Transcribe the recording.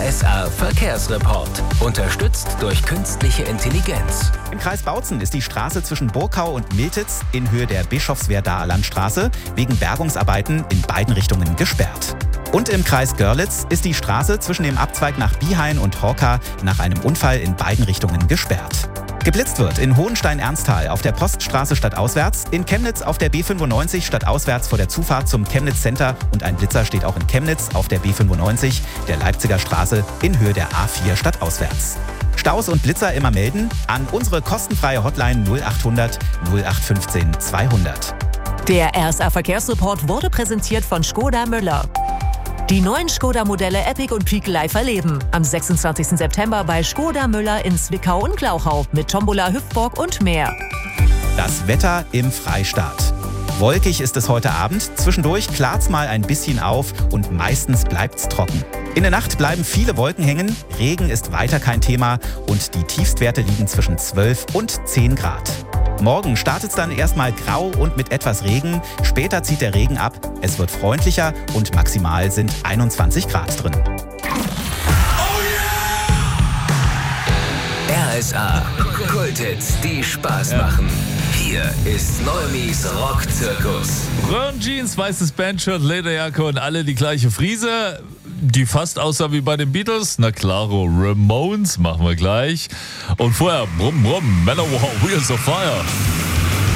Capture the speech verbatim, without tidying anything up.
S R Verkehrsreport. Unterstützt durch künstliche Intelligenz. Im Kreis Bautzen ist die Straße zwischen Burkau und Miltitz in Höhe der Bischofswerdaer Landstraße wegen Bergungsarbeiten in beiden Richtungen gesperrt. Und im Kreis Görlitz ist die Straße zwischen dem Abzweig nach Biehain und Horka nach einem Unfall in beiden Richtungen gesperrt. Geblitzt wird in Hohenstein-Ernsthal auf der Poststraße stadtauswärts, in Chemnitz auf der B fünfundneunzig stadtauswärts vor der Zufahrt zum Chemnitz Center und ein Blitzer steht auch in Chemnitz auf der B fünfundneunzig, der Leipziger Straße in Höhe der A vier stadtauswärts. Staus und Blitzer immer melden an unsere kostenfreie Hotline null achthundert null acht fünfzehn zweihundert. Der R S A Verkehrsreport wurde präsentiert von Skoda Müller. Die neuen Skoda-Modelle Epic und Peak live erleben. Am sechsundzwanzigsten September bei Skoda Müller in Zwickau und Glauchau mit Tombola, Hüpfburg und mehr. Das Wetter im Freistaat. Wolkig ist es heute Abend, zwischendurch klart's mal ein bisschen auf und meistens bleibt's trocken. In der Nacht bleiben viele Wolken hängen, Regen ist weiter kein Thema und die Tiefstwerte liegen zwischen zwölf und zehn Grad. Morgen startet es dann erstmal grau und mit etwas Regen. Später zieht der Regen ab. Es wird freundlicher und maximal sind einundzwanzig Grad drin. R S A Kulthits, die Spaß machen. Hier ist Neumis Rockzirkus. Braun Jeans, weißes Bandshirt, Lederjacke und alle die gleiche Frise, die fast aussah wie bei den Beatles. Na klaro, Ramones machen wir gleich. Und vorher, brumm, brumm, Manowar, Wheels of Fire.